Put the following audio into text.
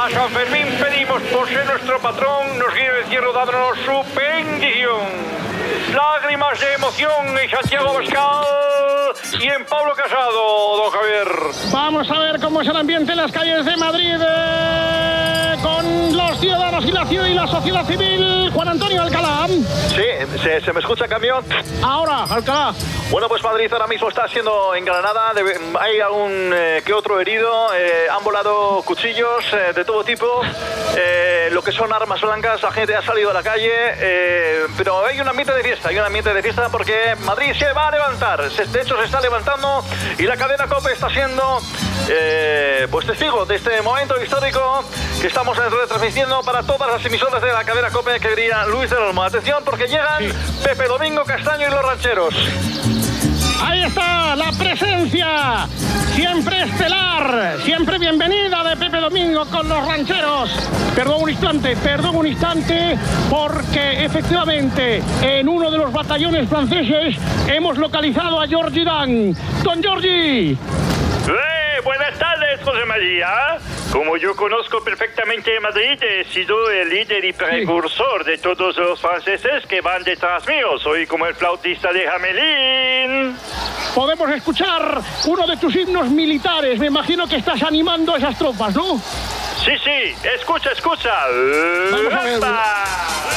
A San Fermín pedimos por ser nuestro patrón, nos guíe el cielo dándonos su bendición. Lágrimas de emoción en Santiago Abascal y en Pablo Casado, don Javier. Vamos a ver cómo es el ambiente en las calles de Madrid con los ciudadanos y la ciudad y la sociedad civil. Juan Antonio Alcalá. Sí, ¿se me escucha, camión? Ahora, Alcalá. Bueno, pues Madrid ahora mismo está siendo engranada, hay algún que otro herido, han volado cuchillos de todo tipo, lo que son armas blancas, la gente ha salido a la calle, pero hay un ambiente de fiesta, porque Madrid se va a levantar, de hecho se está levantando y la cadena COPE está siendo pues testigo de este momento histórico que estamos retransmitiendo para todas las emisoras de la cadena COPE, que diría Luis del Olmo. Atención, porque llegan Pepe Domingo Castaño y los rancheros. Ahí está la presencia, siempre estelar, siempre bienvenida de Pepe Domingo con los rancheros. Perdón un instante, porque efectivamente en uno de los batallones franceses hemos localizado a Georgie Dan. Don Georgie. Buenas tardes, José María. Como yo conozco perfectamente Madrid, he sido el líder y precursor de todos los franceses que van detrás mío. Soy como el flautista de Hamelin. Podemos escuchar uno de tus himnos militares. Me imagino que estás animando a esas tropas, ¿no? Sí, escucha. Vamos a ver.